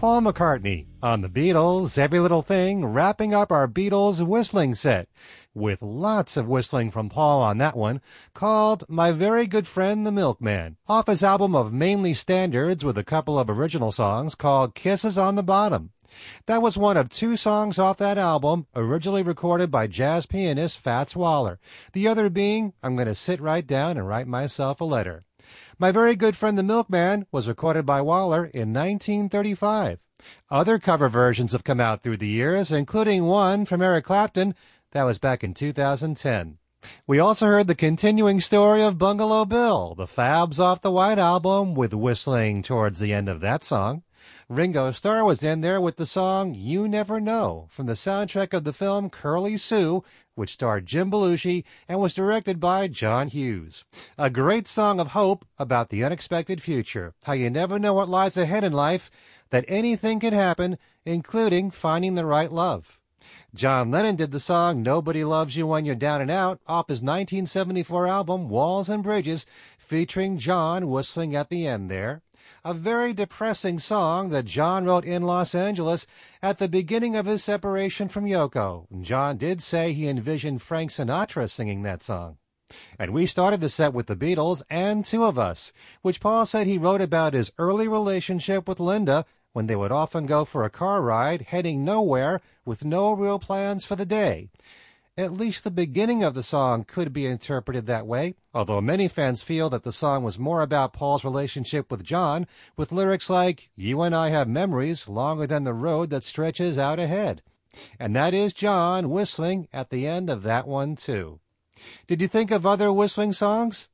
Paul McCartney on the Beatles' Every Little Thing, wrapping up our Beatles whistling set, with lots of whistling from Paul on that one, called My Very Good Friend the Milkman, off his album of mainly standards with a couple of original songs called Kisses on the Bottom. That was one of two songs off that album, originally recorded by jazz pianist Fats Waller, the other being I'm Going to Sit Right Down and Write Myself a Letter. My Very Good Friend the Milkman was recorded by Waller in 1935. Other cover versions have come out through the years, including one from Eric Clapton. That was back in 2010. We also heard the continuing story of Bungalow Bill, the Fabs off the White Album, with whistling towards the end of that song. Ringo Starr was in there with the song You Never Know from the soundtrack of the film Curly Sue, which starred Jim Belushi and was directed by John Hughes. A great song of hope about the unexpected future, how you never know what lies ahead in life, that anything can happen, including finding the right love. John Lennon did the song Nobody Loves You When You're Down and Out off his 1974 album Walls and Bridges, featuring John whistling at the end there. A very depressing song that John wrote in Los Angeles at the beginning of his separation from Yoko. John did say he envisioned Frank Sinatra singing that song. And we started the set with the Beatles and Two of Us, which Paul said he wrote about his early relationship with Linda when they would often go for a car ride, heading nowhere with no real plans for the day. At least the beginning of the song could be interpreted that way, although many fans feel that the song was more about Paul's relationship with John, with lyrics like, You and I have memories longer than the road that stretches out ahead. And that is John whistling at the end of that one, too. Did you think of other whistling songs?